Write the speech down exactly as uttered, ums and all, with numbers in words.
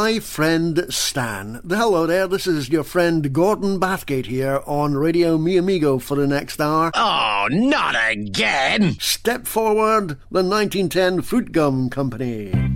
My Friend Stan. Hello there, this is your friend Gordon Bathgate here on Radio Mi Amigo for the next hour. Oh, not again! Step forward, the nineteen ten Fruit Gum Company.